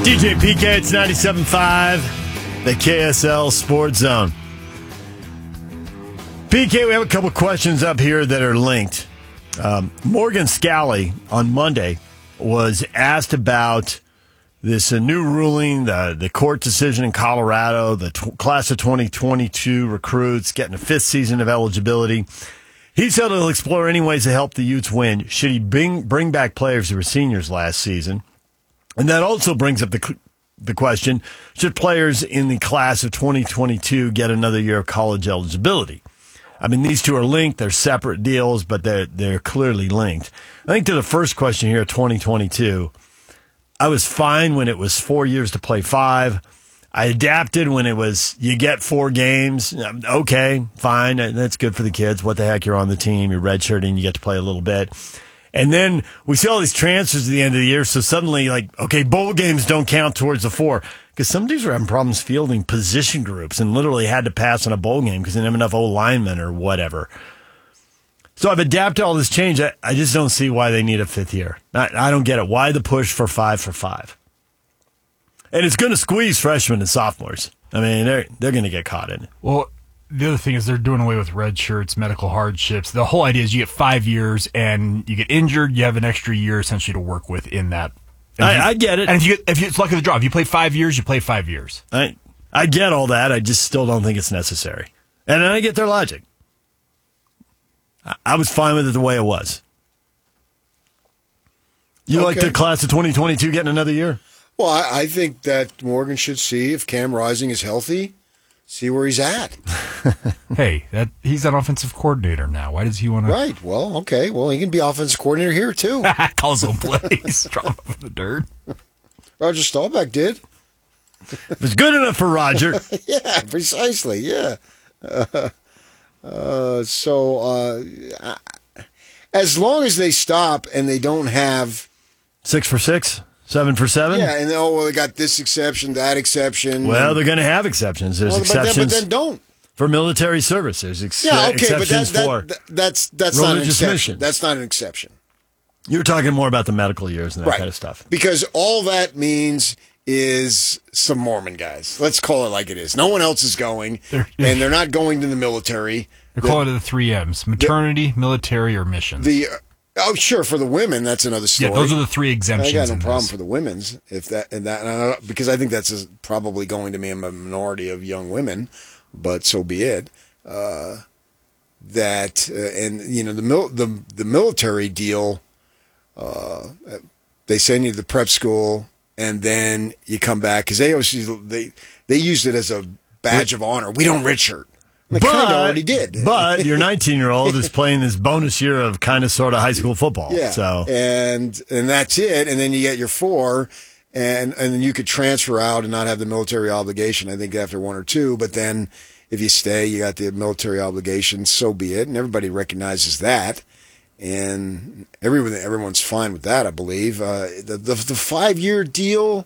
DJ PK, it's 97.5, the KSL Sports Zone. PK, we have a couple questions up here that are linked. Morgan Scally on Monday was asked about this new ruling, the court decision in Colorado, the class of 2022 recruits getting a fifth season of eligibility. He said he'll explore any ways to help the Utes win. Should he bring back players who were seniors last season? And that also brings up the question, should players in the class of 2022 get another year of college eligibility? I mean, these two are linked. They're separate deals, but they're clearly linked. I think to the first question here, 2022, I was fine when it was 4 years to play 5. I adapted when it was you get 4 games. Okay, fine. That's good for the kids. What the heck? You're on the team. You're redshirting. You get to play a little bit. And then we see all these transfers at the end of the year. So suddenly, okay, bowl games don't count towards the 4. Because some dudes were having problems fielding position groups and literally had to pass on a bowl game because they didn't have enough O-linemen or whatever. So I've adapted all this change. I just don't see why they need a 5th year. I don't get it. Why the push for 5 for 5? And it's going to squeeze freshmen and sophomores. I mean, they're going to get caught in it. Well, the other thing is they're doing away with red shirts, medical hardships. The whole idea is you get 5 years, and you get injured, you have an extra year essentially to work with in that. I get it. And if it's luck of the draw, if you play 5 years, you play 5 years. I get all that. I just still don't think it's necessary. And I get their logic. I was fine with it the way it was. You like the class of 2022 getting another year? Well, I think that Morgan should see if Cam Rising is healthy, see where he's at. Hey, he's an offensive coordinator now. Why does he want to? Right. Well, okay. Well, he can be offensive coordinator here, too. Calls them plays. Drop him in the dirt. Roger Staubach did. It was good enough for Roger. Yeah, precisely. Yeah. As long as they stop and they don't have 6 for 6, 7 for 7. Yeah, and they got this exception, that exception. Well, they're going to have exceptions. There's exceptions, but then don't for military service. There's exceptions for that's religious not an exception. missions. That's not an exception. You're talking more about the medical years and that kind of stuff. Because all that means is some Mormon guys. Let's call it like it is. No one else is going, and they're not going to the military. They're calling it the 3 M's: maternity, military, or missions. Sure, for the women, that's another story. Yeah, those are the 3 exemptions. I got no problem for the women's because I think that's probably going to be a minority of young women, but so be it. The military deal, they send you to the prep school and then you come back because they used it as a badge of honor. We don't redshirt. They kind of already did. But your 19-year-old is playing this bonus year of kind of sort of high school football. Yeah. So. And that's it. And then you get your 4, and then you could transfer out and not have the military obligation, I think, after 1 or 2. But then if you stay, you got the military obligation, so be it. And everybody recognizes that. And everyone's fine with that, I believe. The 5-year deal,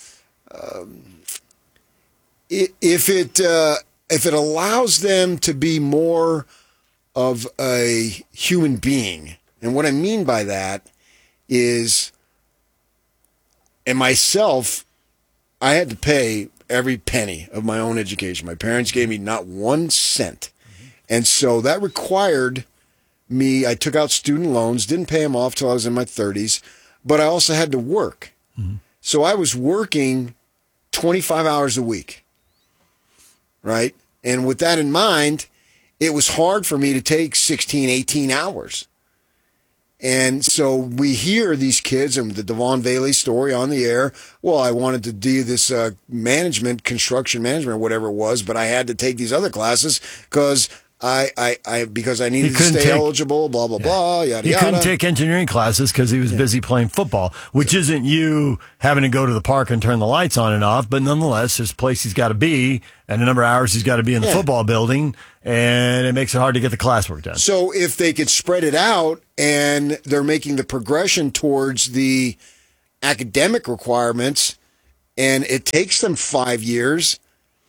if it allows them to be more of a human being, and what I mean by that is, and myself, I had to pay every penny of my own education. My parents gave me not 1 cent. And so that required me, I took out student loans, didn't pay them off till I was in my 30s, but I also had to work. Mm-hmm. So I was working 25 hours a week. Right? And with that in mind, it was hard for me to take 16, 18 hours. And so we hear these kids and the Devon Bailey story on the air. Well, I wanted to do this construction management, whatever it was, but I had to take these other classes because I needed to stay eligible, blah, blah, blah, yada, yada. He couldn't take engineering classes because he was busy playing football, which isn't you having to go to the park and turn the lights on and off, but nonetheless, there's a place he's got to be and a number of hours he's got to be in the football building, and it makes it hard to get the classwork done. So if they could spread it out and they're making the progression towards the academic requirements and it takes them 5 years,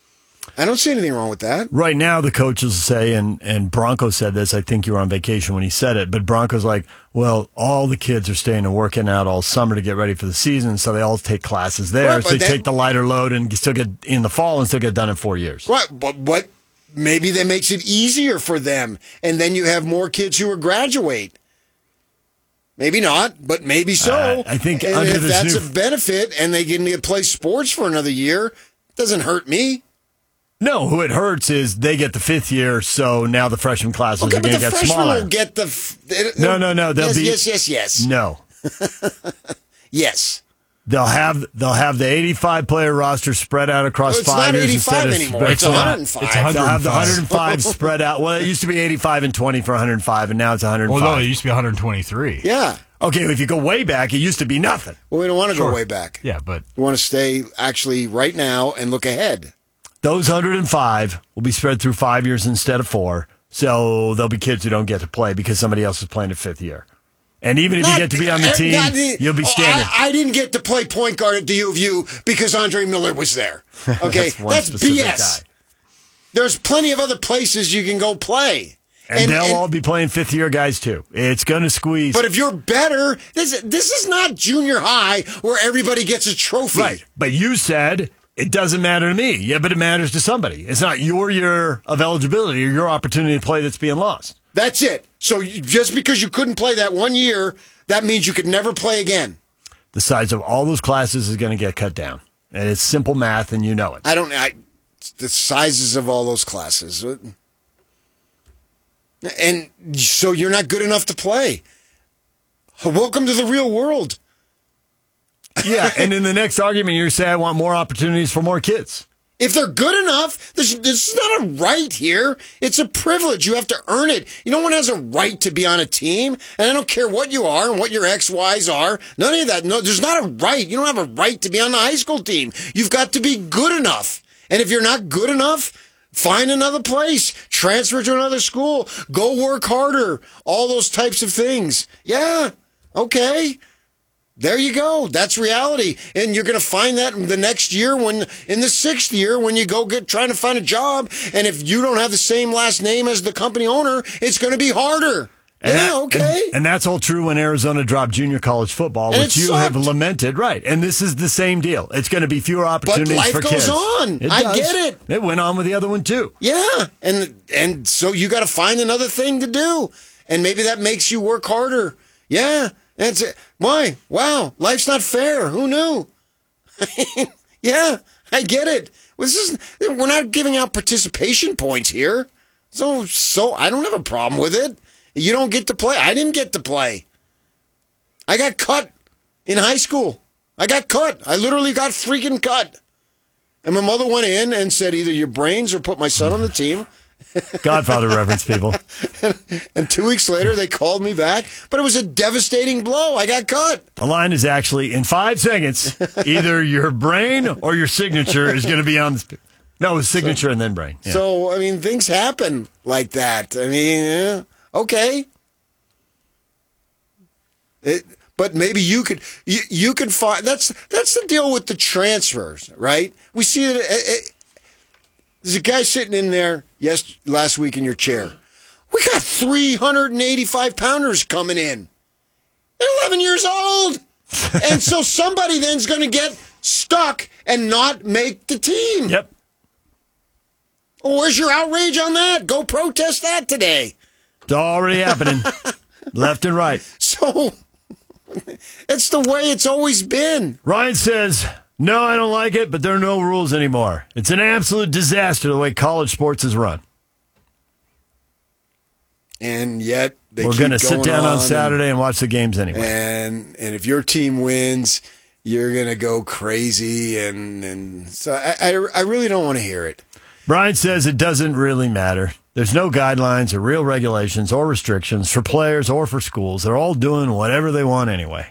I don't see anything wrong with that. Right now, the coaches say, and Bronco said this, I think you were on vacation when he said it, but Bronco's like, well, all the kids are staying and working out all summer to get ready for the season, so they all take classes there. Right, so they take the lighter load and still get in the fall and still get done in 4 years. Right, but maybe that makes it easier for them, and then you have more kids who will graduate. Maybe not, but maybe so. I think and under if this that's new... a benefit and they can play sports for another year, it doesn't hurt me. No, who it hurts is they get the fifth year, so now the freshman classes are going to get smaller. Will get the no. They'll yes. No. Yes. They'll have the 85 player roster spread out across 5 years instead of anymore. It's 105. It's 105. They'll have the 105 spread out. Well, it used to be 85 and 20 for 105, and now it's 105. Well, no, it used to be 123. Yeah. Okay, if you go way back, it used to be nothing. Well, we don't want to go way back. Yeah, but we want to stay actually right now and look ahead. Those 105 will be spread through 5 years instead of 4. So there'll be kids who don't get to play because somebody else is playing at fifth year. And even if you get to be on the team, you'll be standing. I didn't get to play point guard at the U of U because Andre Miller was there. Okay, that's BS. Guy. There's plenty of other places you can go play. And they'll all be playing fifth-year guys, too. It's going to squeeze. But if you're better, this is not junior high where everybody gets a trophy. Right. But you said it doesn't matter to me. Yeah, but it matters to somebody. It's not your year of eligibility or your opportunity to play that's being lost. That's it. So just because you couldn't play that 1 year, that means you could never play again. The size of all those classes is going to get cut down. And it's simple math, and you know it. The sizes of all those classes. And so you're not good enough to play. Welcome to the real world. Yeah, and in the next argument, you're saying I want more opportunities for more kids. If they're good enough, this is not a right here. It's a privilege. You have to earn it. No one has a right to be on a team. And I don't care what you are and what your XYs are. None of that. No, there's not a right. You don't have a right to be on the high school team. You've got to be good enough. And if you're not good enough, find another place. Transfer to another school. Go work harder. All those types of things. Yeah. Okay. There you go. That's reality. And you're going to find that in the next year in the sixth year when you go trying to find a job. And if you don't have the same last name as the company owner, it's going to be harder. Okay. And that's all true when Arizona dropped junior college football, which you have lamented. Right. And this is the same deal. It's going to be fewer opportunities for kids. But life goes on. I get it. It went on with the other one, too. Yeah. And so you got to find another thing to do. And maybe that makes you work harder. Yeah. That's it. Why? Wow. Life's not fair. Who knew? Yeah, I get it. We're not giving out participation points here. So I don't have a problem with it. You don't get to play. I didn't get to play. I got cut in high school. I got cut. I literally got freaking cut. And my mother went in and said, either your brains or put my son on the team. Godfather reverence, people. And 2 weeks later, they called me back. But it was a devastating blow. I got cut. The line is actually, in 5 seconds, either your brain or your signature is going to be on the... No, it's signature and then brain. Yeah. So, I mean, things happen like that. I mean, okay. But maybe you could find... That's the deal with the transfers, right? We see it... There's a guy sitting in there last week in your chair. We got 385-pounders coming in. They're 11 years old. And so somebody then's going to get stuck and not make the team. Yep. Well, where's your outrage on that? Go protest that today. It's already happening. Left and right. So it's the way it's always been. Ryan says... No, I don't like it, but there are no rules anymore. It's an absolute disaster the way college sports is run. And yet we're going to sit down on Saturday and watch the games anyway. And if your team wins, you're going to go crazy. And so I really don't want to hear it. Brian says it doesn't really matter. There's no guidelines or real regulations or restrictions for players or for schools. They're all doing whatever they want anyway.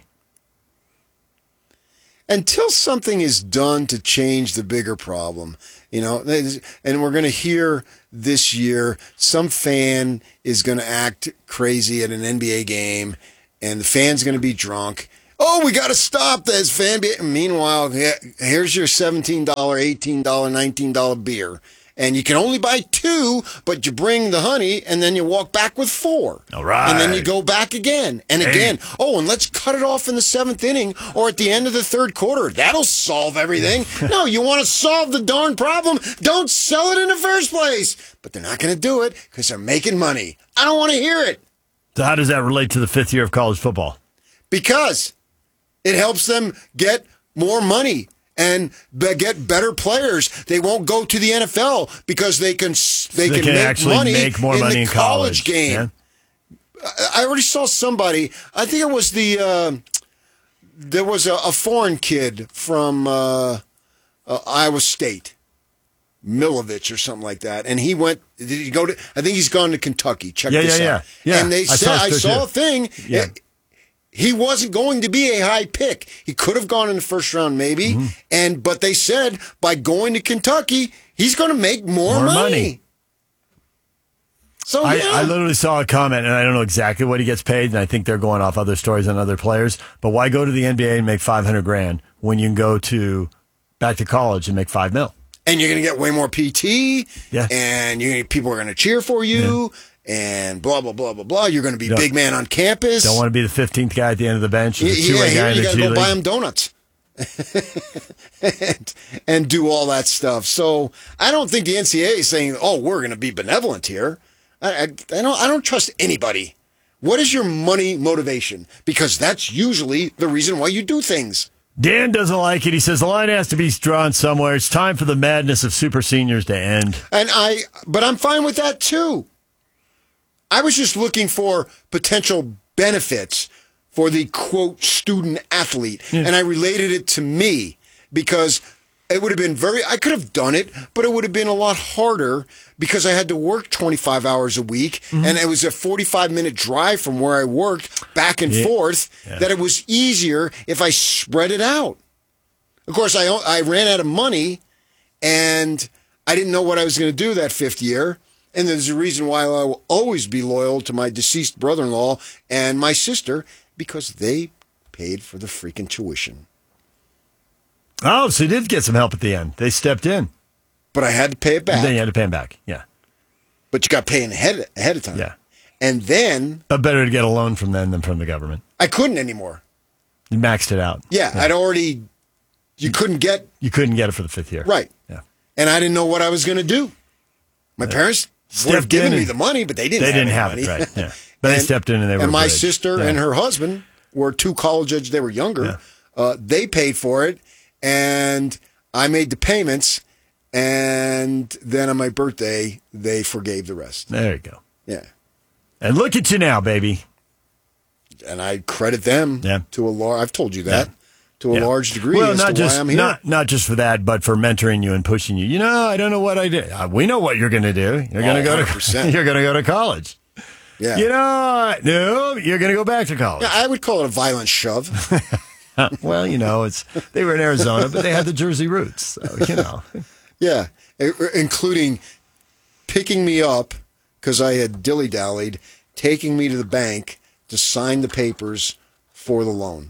Until something is done to change the bigger problem, and we're going to hear this year, some fan is going to act crazy at an NBA game, and the fan's going to be drunk. Oh, we got to stop this fan. Meanwhile, here's your $17, $18, $19 beer, and you can only buy 2, but you bring the honey, and then you walk back with 4. All right. And then you go back again and Hey. again. Oh, and let's cut it off in the 7th inning or at the end of the 3rd quarter. That'll solve everything. No, you want to solve the darn problem, don't sell it in the first place. But they're not going to do it because they're making money. I don't want to hear it. So how does that relate to the 5th year of college football? Because it helps them get more money and get better players. They won't go to the NFL because they can make actually money make more in money the in college game. Yeah? I already saw somebody. I think it was there was a foreign kid from Iowa State. Milovich or something like that, and he went. Did he go to? I think he's gone to Kentucky. Check this out. Yeah. And they said I saw a thing. Yeah. He wasn't going to be a high pick. He could have gone in the first round, maybe. But they said by going to Kentucky, he's going to make more money. So I literally saw a comment, and I don't know exactly what he gets paid, and I think they're going off other stories on other players. But why go to the NBA and make $500,000 when you can go back to college and make $5 million? And you're going to get way more PT. Yeah. And people are going to cheer for you. Yeah. And blah, blah, blah, blah, blah. You're going to be big man on campus. Don't want to be the 15th guy at the end of the bench. Or the two-way guy in the you got to G go League. buy him donuts. and do all that stuff. So I don't think the NCAA is saying, "Oh, we're going to be benevolent here." I don't trust anybody. What is your money motivation? Because that's usually the reason why you do things. Dan doesn't like it. He says the line has to be drawn somewhere. It's time for the madness of super seniors to end. But I'm fine with that too. I was just looking for potential benefits for the quote student athlete, and I related it to me because it would have been I could have done it, but it would have been a lot harder because I had to work 25 hours a week, and it was a 45-minute drive from where I worked back and forth, that it was easier if I spread it out. Of course, I ran out of money, and I didn't know what I was going to do that 5th year, and there's a reason why I will always be loyal to my deceased brother-in-law and my sister, because they paid for the freaking tuition. Oh, so you did get some help at the end. They stepped in. But I had to pay it back. And then you had to pay them back. Yeah. But you got paying ahead of time. Yeah. And then But better to get a loan from them than from the government. I couldn't anymore. You maxed it out. Yeah. I'd already. You couldn't get. You couldn't get it for the 5th year. Right. Yeah. And I didn't know what I was going to do. My parents would have given me the money, but they didn't. They have didn't any have money. it. Right. Yeah. But they stepped in and they were. And my good. sister and her husband were 2 college age. They were younger. Yeah. They paid for it, and I made the payments. And then on my birthday, they forgave the rest. There you go. Yeah. And look at you now, baby. And I credit them to a large. I've told you that to a large degree. Well, as not to just why I'm here. not just for that, but for mentoring you and pushing you. You know, I don't know what I did. We know what you're going to do. You're going to go to 100%. you're going to go to college. Yeah. You know, no, you're going to go back to college. Yeah, I would call it a violent shove. Well, you know, they were in Arizona, but they had the Jersey roots. So, you know. Yeah, including picking me up because I had dilly-dallied, taking me to the bank to sign the papers for the loan.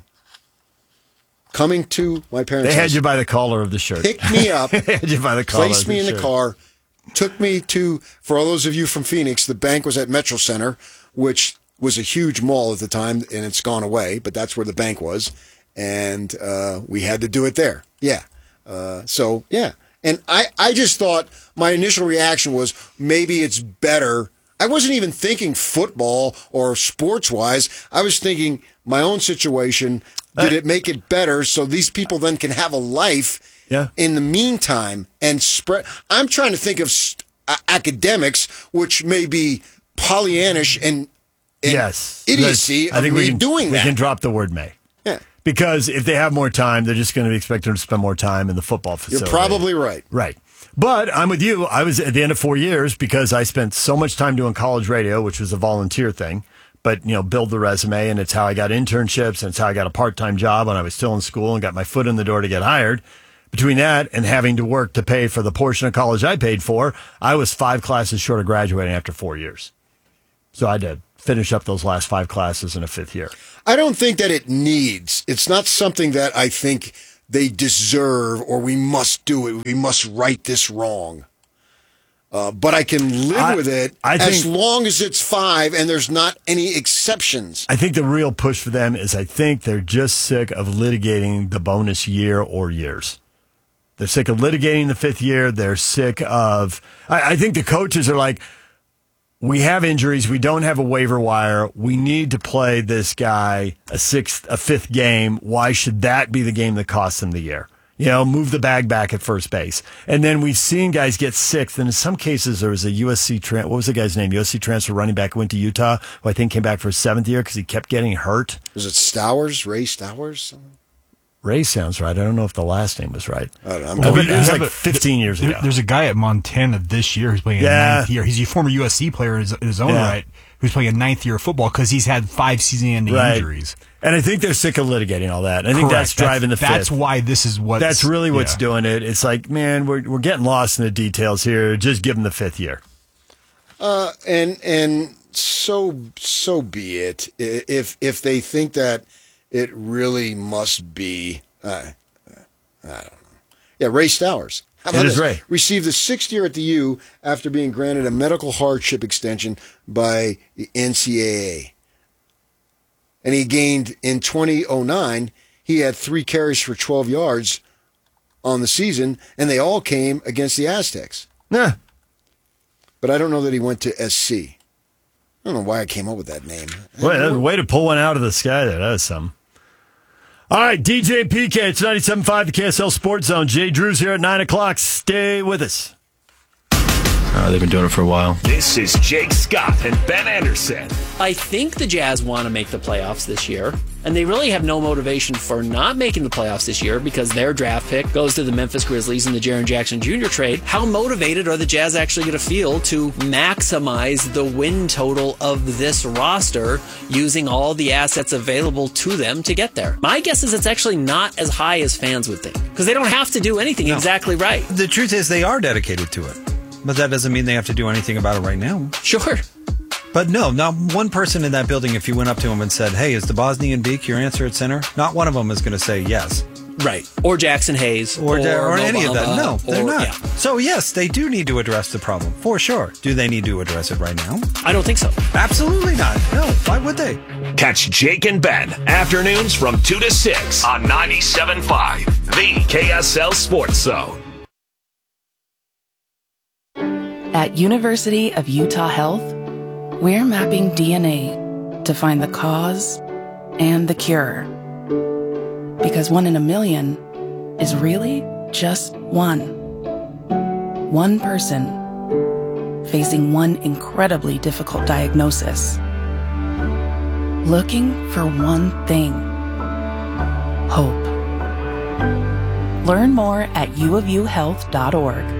Coming to my parents' They had house, you by the collar of the shirt. picked me up, They had you by the collar. placed of me in the shirt. car, took me to, for all those of you from Phoenix, the bank was at Metro Center, which was a huge mall at the time, and it's gone away, but that's where the bank was, and we had to do it there. Yeah. And I just thought my initial reaction was maybe it's better. I wasn't even thinking football or sports-wise. I was thinking my own situation. Did it make it better so these people then can have a life in the meantime and spread? I'm trying to think of academics, which may be Pollyannish and idiocy I think of we me can, doing that. We can drop the word may. Yeah. Because if they have more time, they're just going to be expected to spend more time in the football facility. You're probably right. Right. But I'm with you. I was at the end of 4 years because I spent so much time doing college radio, which was a volunteer thing. But, you know, build the resume, and it's how I got internships, and it's how I got a part-time job when I was still in school and got my foot in the door to get hired. Between that and having to work to pay for the portion of college I paid for, I was 5 classes short of graduating after 4 years. So I had to finish up those last 5 classes in a 5th year. I don't think that it needs. It's not something that I think they deserve or we must do it. We must right this wrong. But I can live with it as think, long as it's 5 and there's not any exceptions. I think the real push for them is I think they're just sick of litigating the bonus year or years. They're sick of litigating the 5th year. They're sick of... I think the coaches are like, we have injuries. We don't have a waiver wire. We need to play this guy a 5th game. Why should that be the game that costs them the year? Move the bag back at first base. And then we've seen guys get 6th. And in some cases, there was a USC what was the guy's name? USC transfer running back who went to Utah, who I think came back for his 7th year because he kept getting hurt. Was it Stowers? Ray Stowers? Ray sounds right. I don't know if the last name was right. I don't know. It was like 15 years ago. There's a guy at Montana this year who's playing a 9th year. He's a former USC player in his own right, who's playing a 9th year of football because he's had 5 season-ending injuries. And I think they're sick of litigating all that. I think that's driving the 5th. That's why this is what. That's really what's doing it. It's like, man, we're getting lost in the details here. Just give them the 5th year. And so be it. If they think that it really must be, I don't know. Yeah, Ray Stowers. How about this? Ray. Received the 6th year at the U after being granted a medical hardship extension by the NCAA. And he gained in 2009, he had 3 carries for 12 yards on the season, and they all came against the Aztecs. Yeah. But I don't know that he went to SC. I don't know why I came up with that name. Way to pull one out of the sky there. That was something. All right, DJ and PK, it's 97.5, the KSL Sports Zone. Jay Drew's here at 9 o'clock. Stay with us. They've been doing it for a while. This is Jake Scott and Ben Anderson. I think the Jazz want to make the playoffs this year, and they really have no motivation for not making the playoffs this year because their draft pick goes to the Memphis Grizzlies in the Jaren Jackson Jr. trade. How motivated are the Jazz actually going to feel to maximize the win total of this roster using all the assets available to them to get there? My guess is it's actually not as high as fans would think because they don't have to do anything exactly right. The truth is they are dedicated to it. But that doesn't mean they have to do anything about it right now. Sure. But no, not one person in that building, if you went up to him and said, hey, is the Bosnian Beak your answer at center? Not one of them is going to say yes. Right. Or Jackson Hayes. Or any of that. No, they're not. Yeah. So, yes, they do need to address the problem, for sure. Do they need to address it right now? I don't think so. Absolutely not. No, why would they? Catch Jake and Ben, afternoons from 2 to 6 on 97.5, the KSL Sports Zone. At University of Utah Health, we're mapping DNA to find the cause and the cure. Because 1 in a million is really just one. One person facing one incredibly difficult diagnosis. Looking for one thing: hope. Learn more at uofuhealth.org.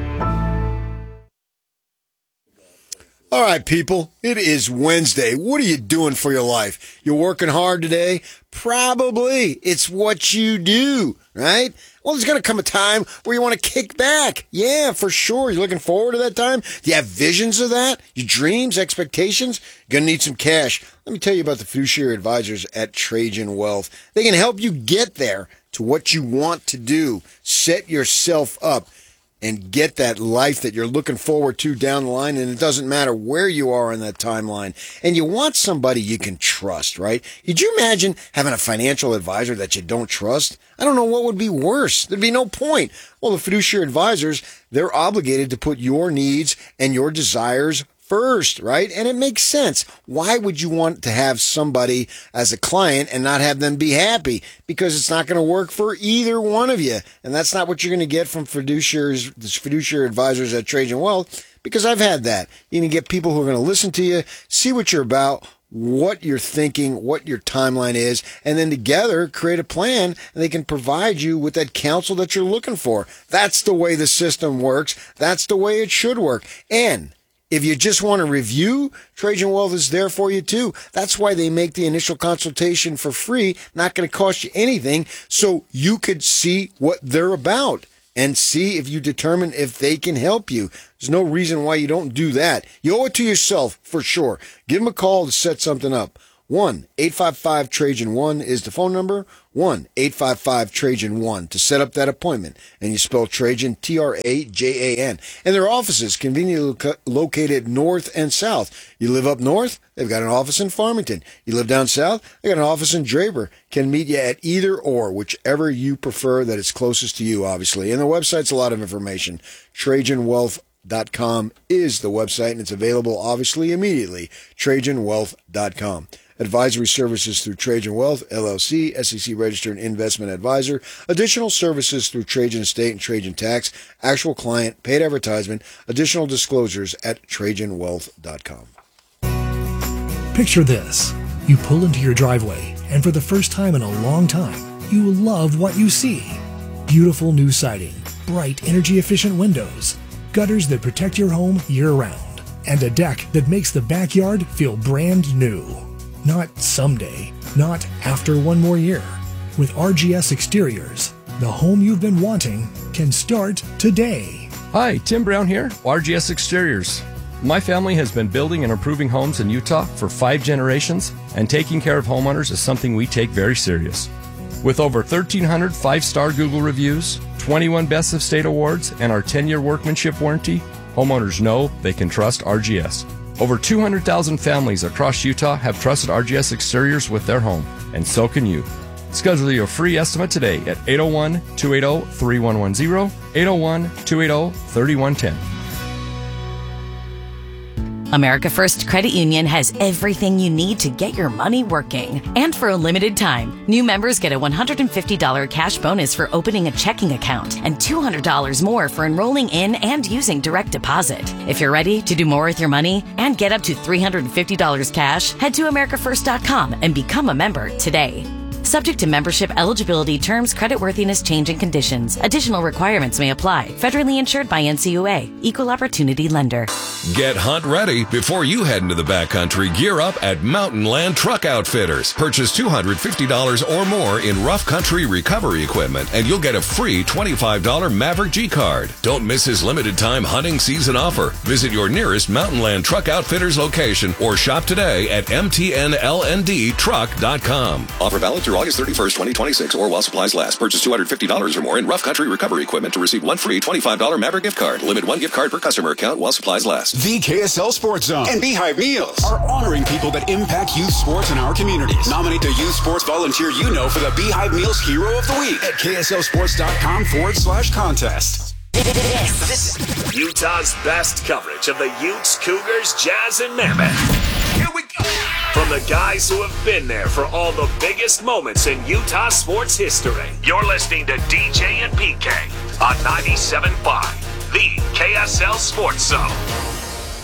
All right, people, it is Wednesday. What are you doing for your life? You're working hard today? Probably. It's what you do, right? Well, there's going to come a time where you want to kick back. Yeah, for sure. You're looking forward to that time? Do you have visions of that? Your dreams, expectations? You're going to need some cash. Let me tell you about the fiduciary advisors at Trajan Wealth. They can help you get there to what you want to do. Set yourself up and get that life that you're looking forward to down the line. And it doesn't matter where you are in that timeline. And you want somebody you can trust, right? Could you imagine having a financial advisor that you don't trust? I don't know what would be worse. There'd be no point. Well, the fiduciary advisors, they're obligated to put your needs and your desires first, right? And it makes sense. Why would you want to have somebody as a client and not have them be happy? Because it's not going to work for either one of you. And that's not what you're going to get from fiduciary advisors at Trajan Wealth, because I've had that. You can get people who are going to listen to you, see what you're about, what you're thinking, what your timeline is, and then together create a plan, and they can provide you with that counsel that you're looking for. That's the way the system works. That's the way it should work. And if you just want to review, Trajan Wealth is there for you too. That's why they make the initial consultation for free, not going to cost you anything, so you could see what they're about and see if you determine if they can help you. There's no reason why you don't do that. You owe it to yourself for sure. Give them a call to set something up. 1-855-TRAJAN1 is the phone number, 1-855-TRAJAN1 to set up that appointment. And you spell Trajan, Trajan. And their offices conveniently located north and south. You live up north? They've got an office in Farmington. You live down south? They got an office in Draper. Can meet you at either or, whichever you prefer that is closest to you, obviously. And the website's a lot of information. TrajanWealth.com is the website, and it's available, obviously, immediately. TrajanWealth.com. Advisory services through Trajan Wealth, LLC, SEC registered investment advisor. Additional services through Trajan Estate and Trajan Tax. Actual client, paid advertisement. Additional disclosures at TrajanWealth.com. Picture this. You pull into your driveway, and for the first time in a long time, you love what you see. Beautiful new siding, bright energy-efficient windows, gutters that protect your home year-round, and a deck that makes the backyard feel brand new. Not someday, not after one more year. With RGS Exteriors, the home you've been wanting can start today. Hi, Tim Brown here, RGS Exteriors. My family has been building and improving homes in Utah for 5 generations, and taking care of homeowners is something we take very serious. With over 1,300 5-star Google reviews, 21 Best of State awards, and our 10-year workmanship warranty, homeowners know they can trust RGS. Over 200,000 families across Utah have trusted RGS Exteriors with their home, and so can you. Schedule your free estimate today at 801-280-3110, 801-280-3110. America First Credit Union has everything you need to get your money working. And for a limited time, new members get a $150 cash bonus for opening a checking account and $200 more for enrolling in and using direct deposit. If you're ready to do more with your money and get up to $350 cash, head to AmericaFirst.com and become a member today. Subject to membership eligibility, terms, creditworthiness, change, and conditions. Additional requirements may apply. Federally insured by NCUA. Equal Opportunity Lender. Get hunt ready before you head into the backcountry. Gear up at Mountain Land Truck Outfitters. Purchase $250 or more in rough country recovery equipment, and you'll get a free $25 Maverick G card. Don't miss his limited time hunting season offer. Visit your nearest Mountain Land Truck Outfitters location or shop today at mtnlndtruck.com. Offer valid through August 31st, 2026, or while supplies last. Purchase $250 or more in rough country recovery equipment to receive one free $25 Maverick gift card. Limit 1 gift card per customer account while supplies last. The KSL Sports Zone and Beehive Meals are honoring people that impact youth sports in our communities. Nominate the youth sports volunteer you know for the Beehive Meals Hero of the Week at KSLSports.com/contest. This is Utah's best coverage of the Utes, Cougars, Jazz, and Mammoth. Here we go. From the guys who have been there for all the biggest moments in Utah sports history. You're listening to DJ and PK on 97.5, the KSL Sports Zone.